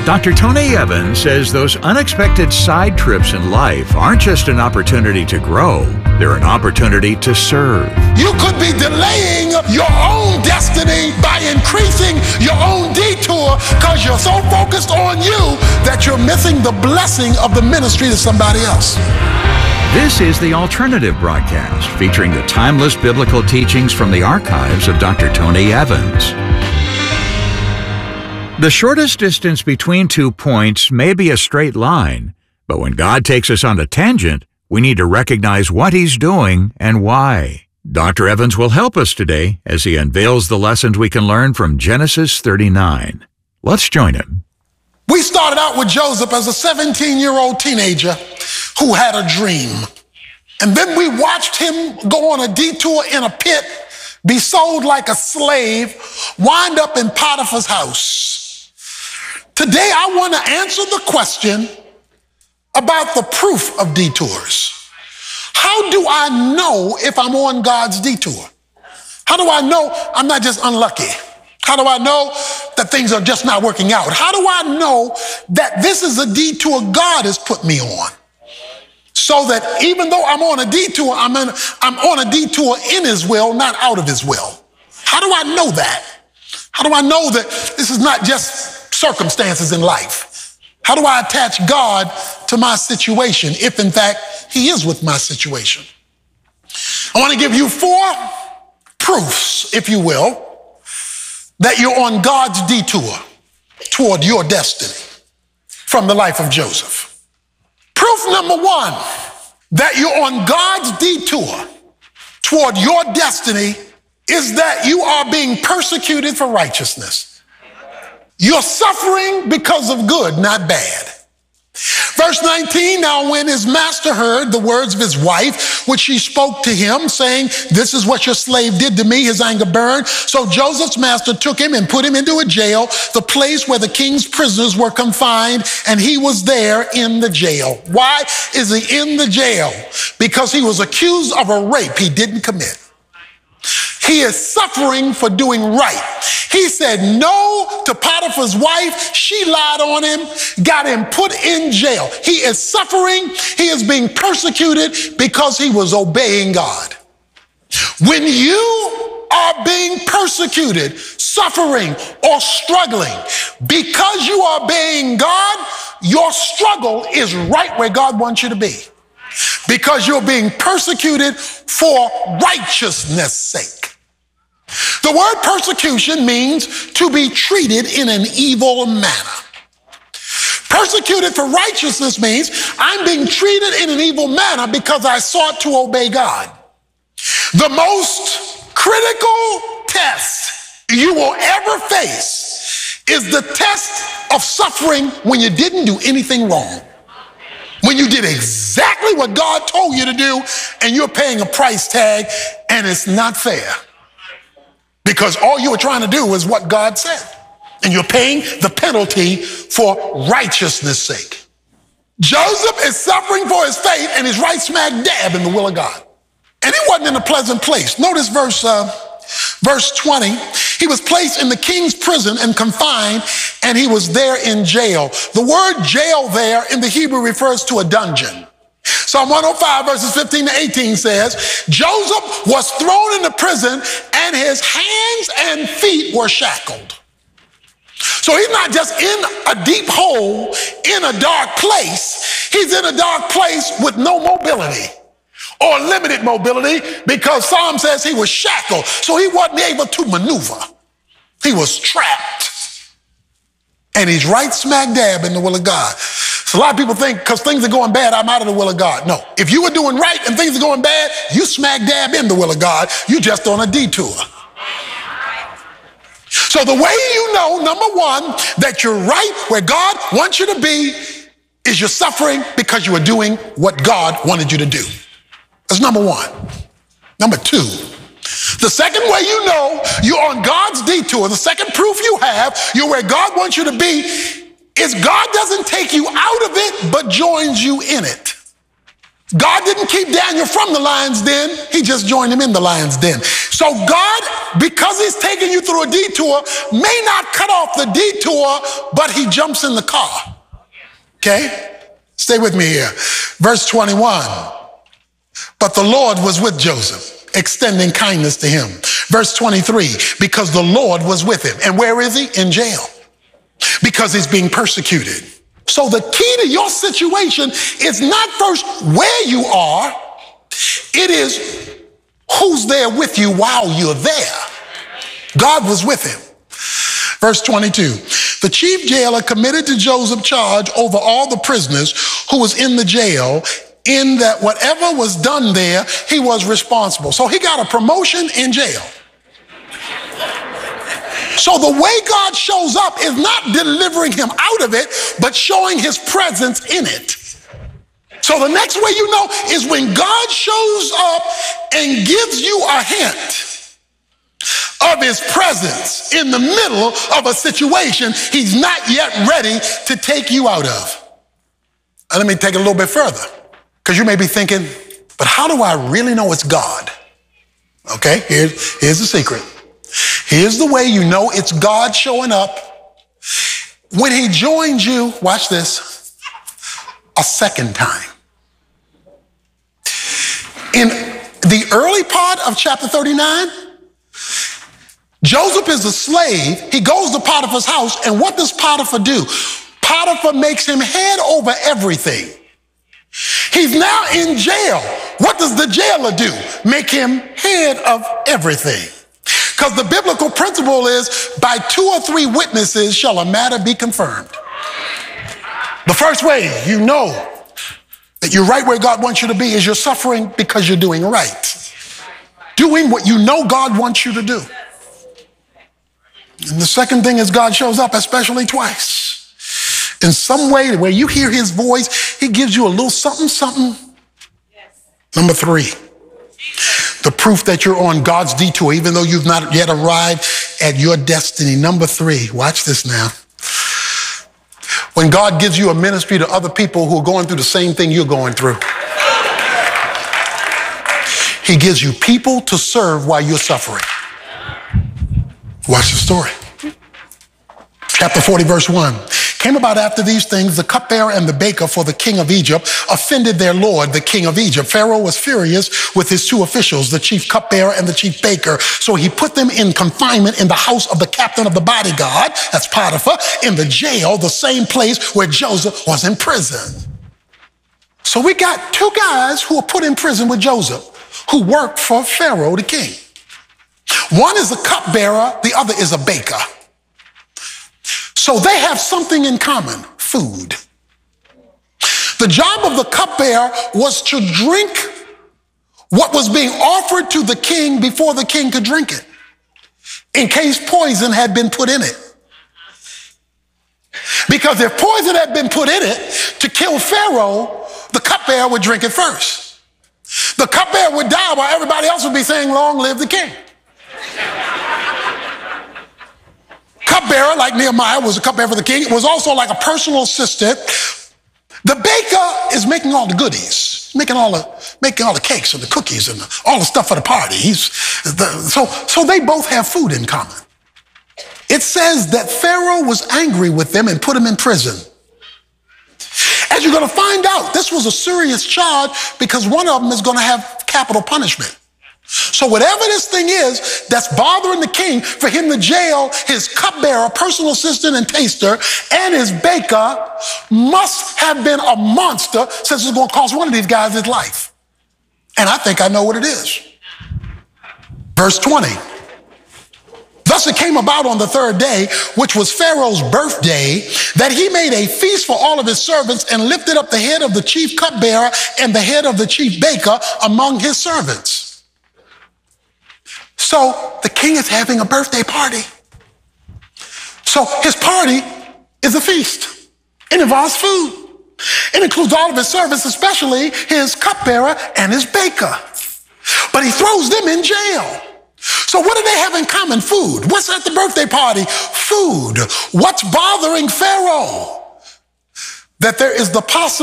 Dr. Tony Evans says those unexpected side trips in life aren't just an opportunity to grow, they're an opportunity to serve. You could be delaying your own destiny by increasing your own detour because you're so focused on you that you're missing the blessing of the ministry to somebody else. This is the Alternative Broadcast, featuring the timeless biblical teachings from the archives of Dr. Tony Evans. The shortest distance between 2 points may be a straight line, but when God takes us on a tangent, we need to recognize what He's doing and why. Dr. Evans will help us today as he unveils the lessons we can learn from Genesis 39. Let's join him. We started out with Joseph as a 17-year-old teenager who had a dream. And then we watched him go on a detour in a pit, be sold like a slave, wind up in Potiphar's house. Today, I want to answer the question about the proof of detours. How do I know if I'm on God's detour? How do I know I'm not just unlucky? How do I know that things are just not working out? How do I know that this is a detour God has put me on? So that even though I'm on a detour, I'm on a detour in His will, not out of His will. How do I know that? How do I know that this is not just circumstances in life? How do I attach God to my situation if in fact He is with my situation? I want to give you 4 proofs, if you will, that you're on God's detour toward your destiny from the life of Joseph. Proof number 1 that you're on God's detour toward your destiny is that you are being persecuted for righteousness. You're suffering because of good, not bad. Verse 19, now when his master heard the words of his wife, which she spoke to him, saying, this is what your slave did to me, his anger burned. So Joseph's master took him and put him into a jail, the place where the king's prisoners were confined, and he was there in the jail. Why is he in the jail? Because he was accused of a rape he didn't commit. He is suffering for doing right. He said no to Potiphar's wife. She lied on him, got him put in jail. He is suffering. He is being persecuted because he was obeying God. When you are being persecuted, suffering, or struggling because you are obeying God, your struggle is right where God wants you to be. Because you're being persecuted for righteousness' sake. The word persecution means to be treated in an evil manner. Persecuted for righteousness means I'm being treated in an evil manner because I sought to obey God. The most critical test you will ever face is the test of suffering when you didn't do anything wrong. When you did exactly what God told you to do and you're paying a price tag and it's not fair. Because all you were trying to do was what God said. And you're paying the penalty for righteousness' sake. Joseph is suffering for his faith and is right smack dab in the will of God. And he wasn't in a pleasant place. Notice verse 20. He was placed in the king's prison and confined, and he was there in jail. The word jail there in the Hebrew refers to a dungeon. Psalm 105 verses 15 to 18 says, Joseph was thrown into prison and his hands and feet were shackled. So he's not just in a deep hole in a dark place. He's in a dark place with no mobility or limited mobility because Psalm says he was shackled. So he wasn't able to maneuver. He was trapped. And he's right smack dab in the will of God. So a lot of people think because things are going bad, I'm out of the will of God. No, if you were doing right and things are going bad, you smack dab in the will of God. You just on a detour. So the way you know, number 1, that you're right where God wants you to be is you're suffering because you are doing what God wanted you to do. That's number 1. Number 2, the second way you know you're on God's detour, the second proof you have you're where God wants you to be, is God doesn't take you out of it, but joins you in it. God didn't keep Daniel from the lion's den. He just joined him in the lion's den. So God, because he's taking you through a detour, may not cut off the detour, but he jumps in the car. Okay? Stay with me here. Verse 21. But the Lord was with Joseph, extending kindness to him. Verse 23, because the Lord was with him. And where is he? In jail. Because he's being persecuted. So the key to your situation is not first where you are, it is who's there with you while you're there. God was with him. Verse 22, the chief jailer committed to Joseph charge over all the prisoners who was in the jail, in that whatever was done there, he was responsible. So he got a promotion in jail. So the way God shows up is not delivering him out of it, but showing his presence in it. So the next way you know is when God shows up and gives you a hint of his presence in the middle of a situation he's not yet ready to take you out of. And let me take it a little bit further, because you may be thinking, but how do I really know it's God? Okay, here's the secret. Here's the way you know it's God showing up. When he joins you, watch this, a second time. In the early part of chapter 39, Joseph is a slave. He goes to Potiphar's house, and what does Potiphar do? Potiphar makes him head over everything. He's now in jail. What does the jailer do? Make him head of everything. Because the biblical principle is, by 2 or 3 witnesses shall a matter be confirmed. The first way you know that you're right where God wants you to be is you're suffering because you're doing right. Doing what you know God wants you to do. And the second thing is God shows up, especially twice. In some way where you hear his voice, he gives you a little something, something. Number 3. The proof that you're on God's detour, even though you've not yet arrived at your destiny. Number 3, watch this now. When God gives you a ministry to other people who are going through the same thing you're going through, he gives you people to serve while you're suffering. Watch the story. Chapter 40, verse 1. Came about after these things, the cupbearer and the baker for the king of Egypt offended their lord, the king of Egypt. Pharaoh was furious with his 2 officials, the chief cupbearer and the chief baker. So he put them in confinement in the house of the captain of the bodyguard, that's Potiphar, in the jail, the same place where Joseph was in prison. So we got 2 guys who were put in prison with Joseph, who worked for Pharaoh, the king. One is a cupbearer, the other is a baker. So they have something in common, food. The job of the cupbearer was to drink what was being offered to the king before the king could drink it, in case poison had been put in it. Because if poison had been put in it to kill Pharaoh, the cupbearer would drink it first. The cupbearer would die while everybody else would be saying, "Long live the king." Cupbearer, like Nehemiah was a cupbearer for the king, was also like a personal assistant. The baker is making all the goodies, making all the cakes and the cookies and all the stuff for the party. So they both have food in common. It says that Pharaoh was angry with them and put them in prison. As you're going to find out, this was a serious charge because one of them is going to have capital punishment. So whatever this thing is that's bothering the king, for him to jail his cupbearer, personal assistant and taster, and his baker must have been a monster, since it's going to cost one of these guys his life. And I think I know what it is. Verse 20. Thus it came about on the 3rd day, which was Pharaoh's birthday, that he made a feast for all of his servants and lifted up the head of the chief cupbearer and the head of the chief baker among his servants. So the king is having a birthday party. So his party is a feast. It involves food. It includes all of his servants, especially his cupbearer and his baker. But he throws them in jail. So what do they have in common? Food. What's at the birthday party? Food. What's bothering Pharaoh? That there is the possibility